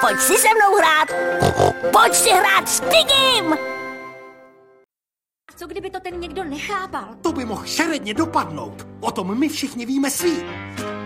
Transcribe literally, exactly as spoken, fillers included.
Pojď si se mnou hrát. Pojď si hrát s Pigim. A co kdyby to ten někdo nechápal? To by mohl šeredně dopadnout. O tom my všichni víme svý.